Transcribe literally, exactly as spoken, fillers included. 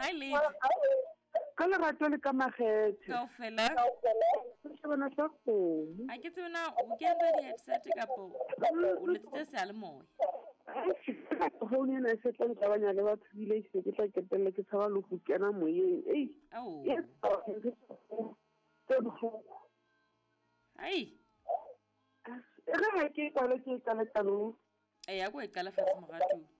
ga le ka lerato le ka makgethe kaofela se bona sa kgomo a ke tsena o kentse di-headset kapo o letsitse sealemoya phone ena e setlang tabanya le batho bile se ke tla ketelle ke tshaba le go kena moyeng ei ao ke bohloko ai e re ha ke kwale ke ka letano e ya go e qala fatshe moratong